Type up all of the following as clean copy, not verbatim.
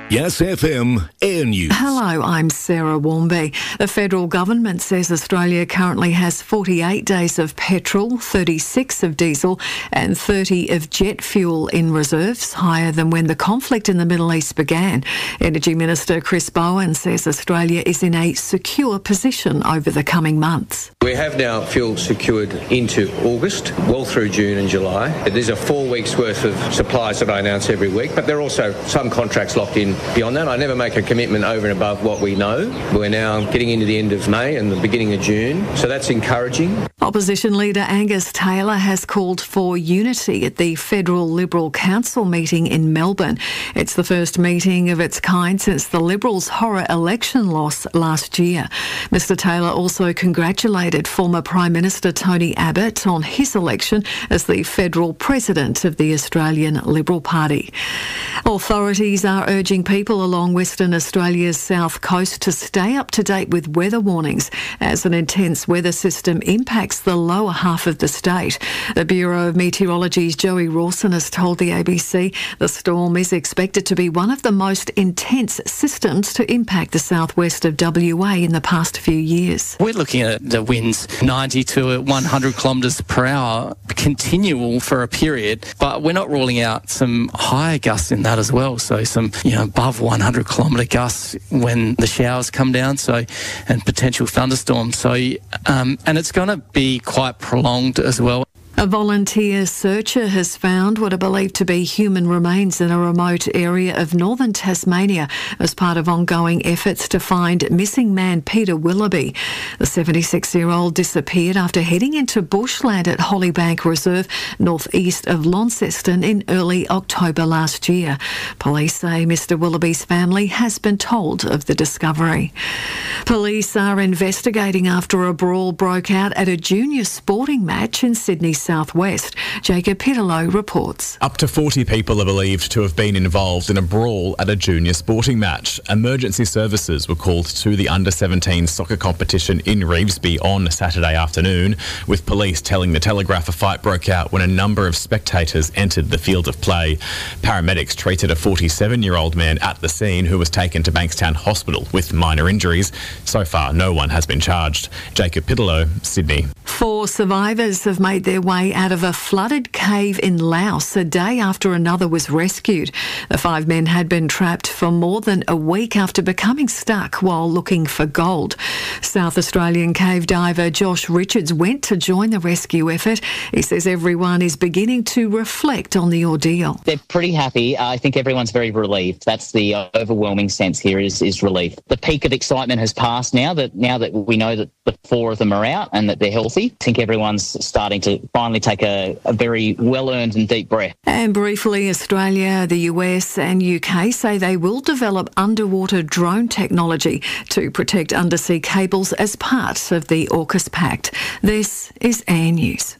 Yes FM Air News. Hello, I'm Sarah Warmby. The federal government says Australia currently has 48 days of petrol, 36 of diesel and 30 of jet fuel in reserves, higher than when the conflict in the Middle East began. Energy Minister Chris Bowen says Australia is in a secure position over the coming months. We have now fuel secured into August, well through June and July. There's a 4 weeks worth of supplies that I announce every week, but there are also some contracts locked in beyond that. I never make a commitment over and above what we know. We're now getting into the end of May and the beginning of June, so that's encouraging. Opposition leader Angus Taylor has called for unity at the Federal Liberal Council meeting in Melbourne. It's the first meeting of its kind since the Liberals' horror election loss last year. Mr Taylor also congratulated former Prime Minister Tony Abbott on his election as the federal president of the Australian Liberal Party. Authorities are urging people along Western Australia's south coast to stay up to date with weather warnings as an intense weather system impacts the lower half of the state. The Bureau of Meteorology's Joey Rawson has told the ABC the storm is expected to be one of the most intense systems to impact the southwest of WA in the past few years. We're looking at the winds 90 to 100 kilometres per hour, continual for a period, but we're not ruling out some higher gusts in that as well. So some, above 100 kilometre gusts when the showers come down, and potential thunderstorms. And it's going to be quite prolonged as well. A volunteer searcher has found what are believed to be human remains in a remote area of northern Tasmania as part of ongoing efforts to find missing man Peter Willoughby. The 76-year-old disappeared after heading into bushland at Hollybank Reserve, northeast of Launceston, in early October last year. Police say Mr Willoughby's family has been told of the discovery. Police are investigating after a brawl broke out at a junior sporting match in Sydney Southwest. Jacob Pitterlow reports. Up to 40 people are believed to have been involved in a brawl at a junior sporting match. Emergency services were called to the under-17 soccer competition in Revesby on Saturday afternoon, with police telling the Telegraph a fight broke out when a number of spectators entered the field of play. Paramedics treated a 47-year-old man at the scene who was taken to Bankstown Hospital with minor injuries. So far, no one has been charged. Jacob Pitterlow, Sydney. 4 survivors have made their way out of a flooded cave in Laos a day after another was rescued. The 5 men had been trapped for more than a week after becoming stuck while looking for gold. South Australian cave diver Josh Richards went to join the rescue effort. He says everyone is beginning to reflect on the ordeal. They're pretty happy. I think everyone's very relieved. That's the overwhelming sense here is relief. The peak of excitement has passed now that we know that the 4 of them are out and that they're healthy. I think everyone's starting to finally take a very well-earned and deep breath. And briefly, Australia, the US and UK say they will develop underwater drone technology to protect undersea cables as part of the AUKUS Pact. This is Air News.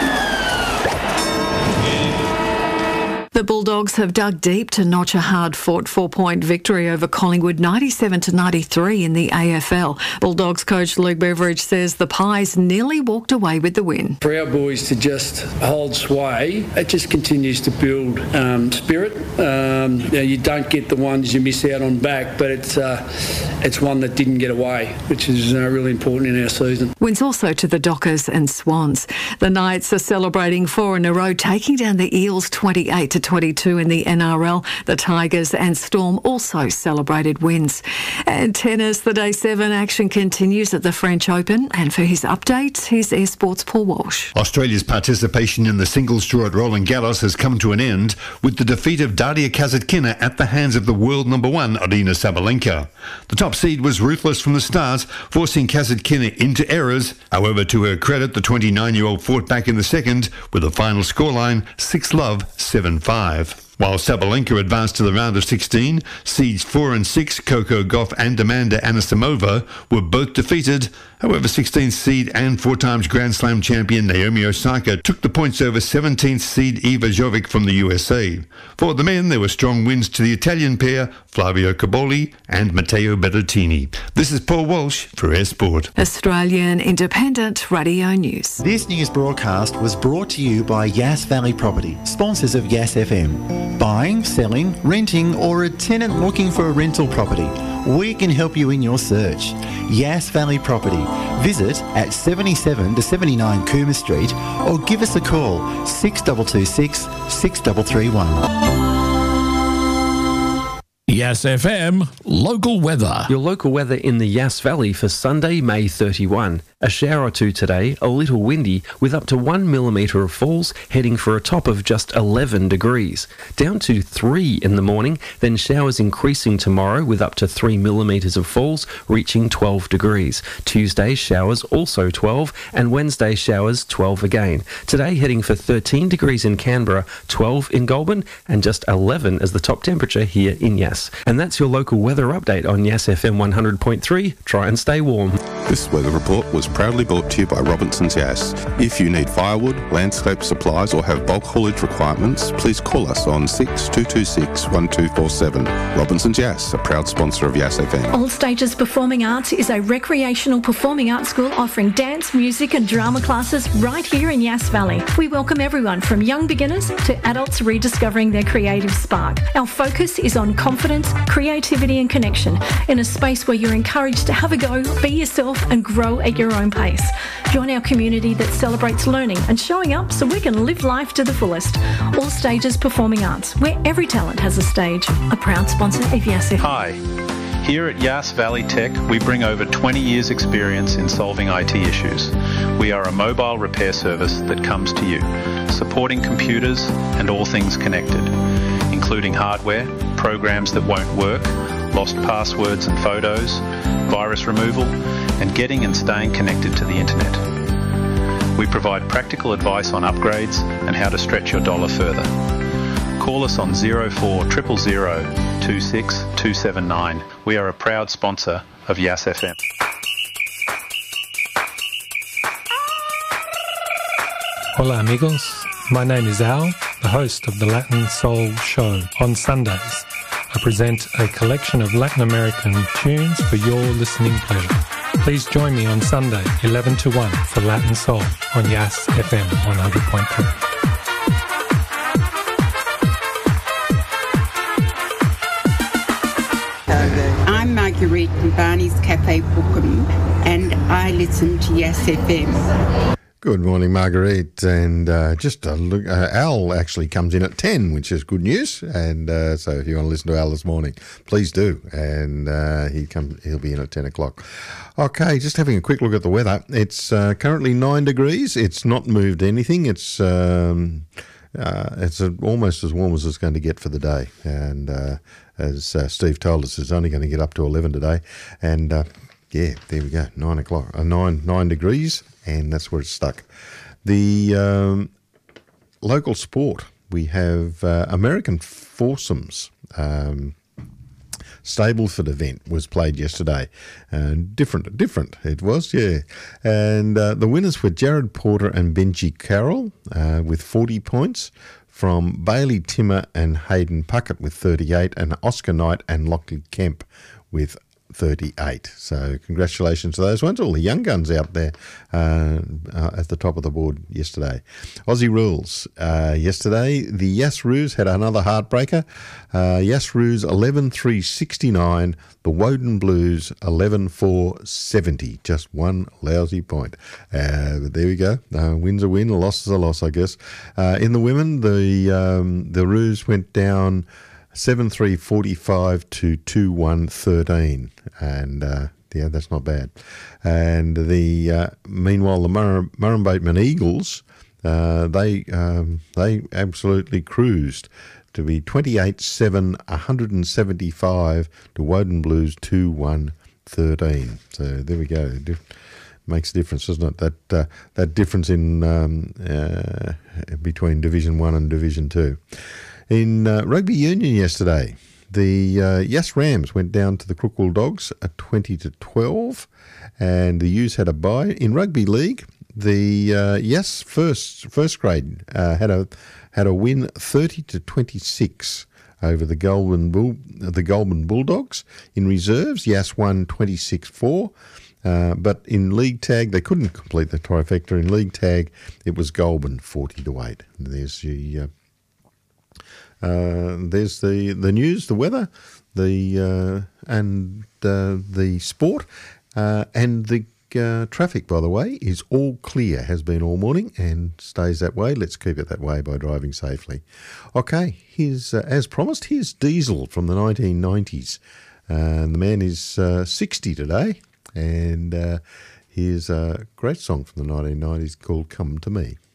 The Bulldogs have dug deep to notch a hard-fought 4-point victory over Collingwood 97-93 in the AFL. Bulldogs coach Luke Beveridge says the Pies nearly walked away with the win. For our boys to just hold sway, it just continues to build spirit. You don't get the ones you miss out on back, but it's one that didn't get away, which is really important in our season. Wins also to the Dockers and Swans. The Knights are celebrating 4 in a row, taking down the Eels 28-22 in the NRL. The Tigers and Storm also celebrated wins. And tennis, the Day 7 action continues at the French Open. And for his update, here's Air Sports' Paul Walsh. Australia's participation in the singles draw at Roland Garros has come to an end with the defeat of Daria Kasatkina at the hands of the world number 1, Aryna Sabalenka. The top seed was ruthless from the start, forcing Kasatkina into errors. However, to her credit, the 29-year-old fought back in the second with a final scoreline 6-love, 7-5. While Sabalenka advanced to the round of 16, seeds 4 and 6, Coco Gauff and Amanda Anisimova, were both defeated, However, 16th seed and 4 times Grand Slam champion Naomi Osaka took the points over 17th seed Iva Jovic from the USA. For the men, there were strong wins to the Italian pair Flavio Caboli and Matteo Berrettini. This is Paul Walsh for Air Sport. Australian Independent Radio News. This news broadcast was brought to you by Yass Valley Property, sponsors of Yass FM. Buying, selling, renting, or a tenant looking for a rental property, we can help you in your search. Yass Valley Property. Visit at 77 to 79 Cooma Street or give us a call 6226 6331. Yass FM local weather. Your local weather in the Yass Valley for Sunday, May 31. A shower or two today, a little windy, with up to 1 millimetre of falls, heading for a top of just 11 degrees. Down to 3 in the morning, then showers increasing tomorrow with up to 3 millimetres of falls, reaching 12 degrees. Tuesday showers also 12, and Wednesday showers 12 again. Today heading for 13 degrees in Canberra, 12 in Goulburn, and just 11 as the top temperature here in Yass. And that's your local weather update on Yass FM 100.3. Try and stay warm. This weather report was proudly brought to you by Robinson's Yass. If you need firewood, landscape supplies or have bulk haulage requirements, please call us on 6226 1247. Robinson's Yass, a proud sponsor of Yass FM. All Stages Performing Arts is a recreational performing arts school offering dance, music and drama classes right here in Yass Valley. We welcome everyone from young beginners to adults rediscovering their creative spark. Our focus is on confidence, creativity and connection in a space where you're encouraged to have a go, be yourself and grow at your own pace. Join our community that celebrates learning and showing up so we can live life to the fullest. All Stages Performing Arts, where every talent has a stage. A proud sponsor of Yass FM. Hi. Here at Yass Valley Tech, we bring over 20 years' experience in solving IT issues. We are a mobile repair service that comes to you, supporting computers and all things connected, including hardware, programs that won't work, lost passwords and photos, virus removal, and getting and staying connected to the internet. We provide practical advice on upgrades and how to stretch your dollar further. Call us on 0400 26 279. We are a proud sponsor of Yass FM. Hola amigos, my name is Al, the host of the Latin Soul Show. On Sundays, I present a collection of Latin American tunes for your listening pleasure. Please join me on Sunday, 11 to 1 for Latin Soul on Yass FM 100.3. I'm Marguerite from Barney's Cafe Bookham and I listen to Yass FM. Good morning, Marguerite. And just a look, Al actually comes in at 10, which is good news. And so if you want to listen to Al this morning, please do. And he'll be in at 10 o'clock. Okay, just having a quick look at the weather. It's currently 9 degrees. It's not moved anything. It's almost as warm as it's going to get for the day. And as Steve told us, it's only going to get up to 11 today. And yeah, there we go, 9 degrees. And that's where it's stuck. The local sport, we have American foursomes. Stableford event was played yesterday. Different it was, yeah. And the winners were Jared Porter and Benji Carroll with 40 points, from Bailey Timmer and Hayden Puckett with 38, and Oscar Knight and Lockley Kemp with 38. So congratulations to those ones. All the young guns out there at the top of the board yesterday. Aussie rules. Yesterday, the Yass Roos had another heartbreaker. Yass Roos 11-3-69. The Woden Blues 11-4-70. Just one lousy point. But there we go. Win's a win, a loss is a loss, I guess. In the women, the Roos went down 7-3-45 to 2-1-13, and yeah, that's not bad. And meanwhile, the Murrumbateman Eagles, they absolutely cruised to be 28-7, 175 to Woden Blues 2-1-13. So there we go. Makes a difference, doesn't it? That difference in between Division 1 and Division 2. In rugby union yesterday, The Yes Rams went down to the Crookwell Dogs at 20-12, and the Utes had a bye. In rugby league, the Yes first grade had a win 30-26 over the Goulburn Bulldogs. In reserves, Yes won 26-4. But in league tag, they couldn't complete the trifecta. In league tag, it was Goulburn 40-8. There's the news, the weather, and the sport, and the traffic. By the way, is all clear. Has been all morning and stays that way. Let's keep it that way by driving safely. Okay, here's as promised. Here's Diesel from the 1990s. The man is 60 today. And here's a great song from the 1990s called Come to Me.